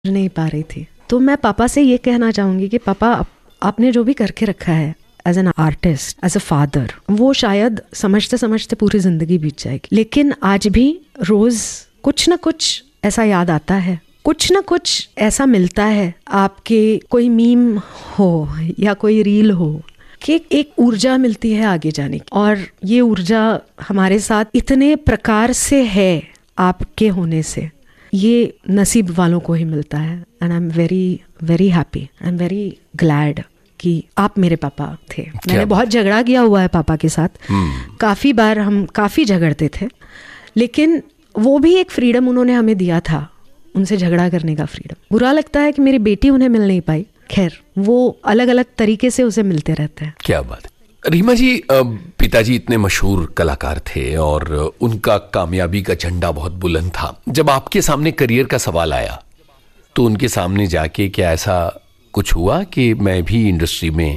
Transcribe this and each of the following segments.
नहीं पा रही थी। तो मैं पापा से ये कहना चाहूँगी कि पापा आपने जो भी करके रखा है as an artist, as a father, वो शायद समझते समझते पूरी ज़िंदगी बीत जाएगी, लेकिन आज भी रोज़ कुछ ना कुछ ऐसा याद आता है, कुछ ना कुछ ऐसा मिलता है, आपके कोई मीम हो या कोई रील हो कि एक ऊर्जा मिलती है आगे जाने की। और ये ऊर्जा हमारे साथ इतने प्रकार से है आपके होने से, ये नसीब वालों को ही मिलता है। And I am very very happy, I am very glad कि आप मेरे पापा थे। मैंने बहुत झगड़ा किया हुआ है पापा के साथ, काफ़ी बार हम काफ़ी झगड़ते थे, लेकिन वो भी एक फ्रीडम उन्होंने हमें दिया था, उनसे झगड़ा करने का फ्रीडम। बुरा लगता है कि मेरी बेटी उन्हें मिल नहीं पाई, खैर वो अलग अलग तरीके से उसे मिलते रहते हैं। क्या बात है। रीमा जी, पिताजी इतने मशहूर कलाकार थे और उनका कामयाबी का झंडा बहुत बुलंद था। जब आपके सामने करियर का सवाल आया तो उनके सामने जाके क्या ऐसा कुछ हुआ कि मैं भी इंडस्ट्री में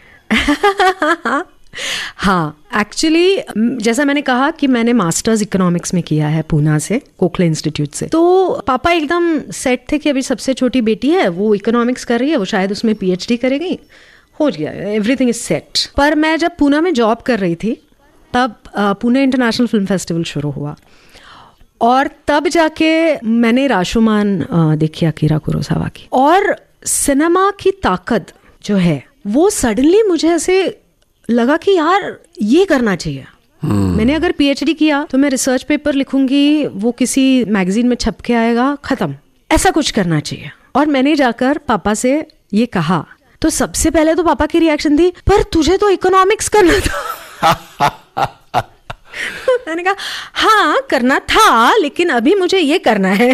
हाँ, एक्चुअली जैसा मैंने कहा कि मैंने मास्टर्स इकोनॉमिक्स में किया है पूना से, कोखले इंस्टीट्यूट से। तो पापा एकदम सेट थे कि अभी सबसे छोटी बेटी है, वो इकोनॉमिक्स कर रही है, वो शायद उसमें PhD करेगी, हो गया, एवरीथिंग इज सेट। पर मैं जब पूना में जॉब कर रही थी तब पुणे इंटरनेशनल फिल्म फेस्टिवल शुरू हुआ और तब जाके मैंने राशोमान देखी, अकीरा कुरोसावा की। और सिनेमा की ताकत जो है वो सडनली मुझे ऐसे लगा कि यार ये करना चाहिए। मैंने अगर PhD किया तो मैं रिसर्च पेपर लिखूंगी, वो किसी मैगजीन में छप के आएगा, खत्म, ऐसा कुछ करना चाहिए। और मैंने जाकर पापा से ये कहा तो सबसे पहले तो पापा की रिएक्शन थी, पर तुझे तो इकोनॉमिक्स करना था। मैंने कहा हाँ करना था, लेकिन अभी मुझे ये करना है।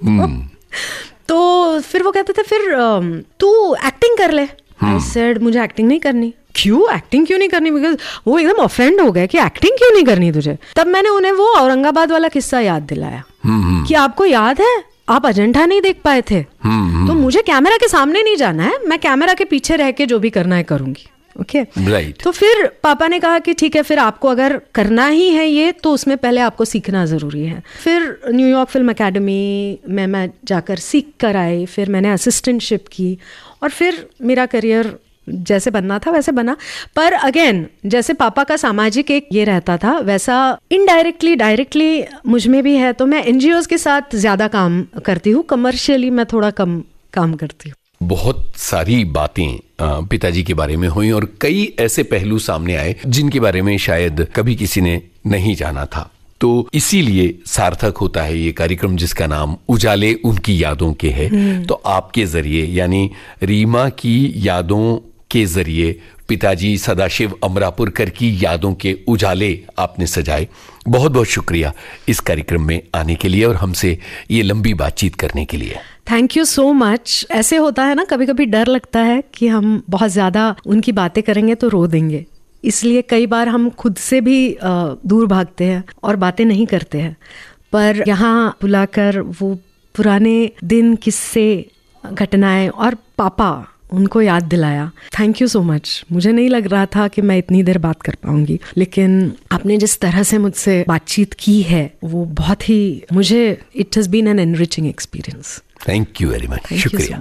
तो फिर वो कहते थे फिर तू एक्टिंग कर ले। I said, मुझे एक्टिंग नहीं करनी। क्यों एक्टिंग क्यों नहीं करनी? बिकॉज वो एकदम ऑफेंड हो गए कि एक्टिंग क्यों नहीं करनी तुझे। तब मैंने उन्हें वो औरंगाबाद वाला किस्सा याद दिलाया कि आपको याद है आप अजंठा नहीं देख पाए थे, तो मुझे कैमरा के सामने नहीं जाना है, मैं कैमरा के पीछे रह के जो भी करना है करूंगी। Okay right. तो फिर पापा ने कहा कि ठीक है, फिर आपको अगर करना ही है ये तो उसमें पहले आपको सीखना ज़रूरी है। फिर न्यूयॉर्क फिल्म अकेडमी में मैं जाकर सीख कर आई, फिर मैंने असिस्टेंटशिप की और फिर मेरा करियर जैसे बनना था वैसे बना। पर अगेन जैसे पापा का सामाजिक एक ये रहता था, वैसा इनडायरेक्टली डायरेक्टली मुझ में भी है। तो मैं NGOs के साथ ज़्यादा काम करती हूँ, कमर्शियली मैं थोड़ा कम काम करती हूँ। बहुत सारी बातें पिताजी के बारे में हुई और कई ऐसे पहलू सामने आए जिनके बारे में शायद कभी किसी ने नहीं जाना था। तो इसीलिए सार्थक होता है ये कार्यक्रम जिसका नाम उजाले उनकी यादों के है। तो आपके जरिए यानी रीमा की यादों के जरिए पिताजी सदाशिव अमरापुरकर की यादों के उजाले आपने सजाए। बहुत बहुत शुक्रिया इस कार्यक्रम में आने के लिए और हमसे ये लंबी बातचीत करने के लिए। Thank you so much. ऐसे होता है ना, कभी कभी डर लगता है कि हम बहुत ज़्यादा उनकी बातें करेंगे तो रो देंगे, इसलिए कई बार हम खुद से भी दूर भागते हैं और बातें नहीं करते हैं। पर यहाँ बुलाकर वो पुराने दिन, किस्से, घटनाएं और पापा उनको याद दिलाया। Thank you so much. मुझे नहीं लग रहा था कि मैं इतनी देर बात कर पाऊंगी, लेकिन आपने जिस तरह से मुझसे बातचीत की है वो बहुत ही, मुझे it has been an enriching experience. Thank you very much. शुक्रिया।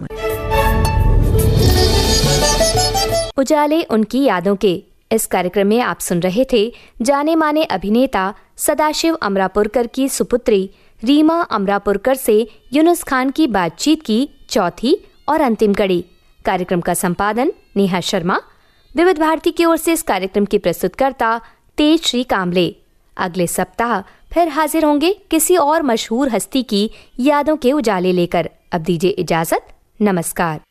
उजाले उनकी यादों के इस कार्यक्रम में आप सुन रहे थे जाने माने अभिनेता सदाशिव अमरापुरकर की सुपुत्री रीमा अमरापुरकर से यूनुस खान की बातचीत की चौथी और अंतिम कड़ी। कार्यक्रम का संपादन नेहा शर्मा। विविध भारती की ओर से इस कार्यक्रम की प्रस्तुतकर्ता तेजश्री कामले। अगले सप्ताह फिर हाजिर होंगे किसी और मशहूर हस्ती की यादों के उजाले लेकर। अब दीजिए इजाजत, नमस्कार।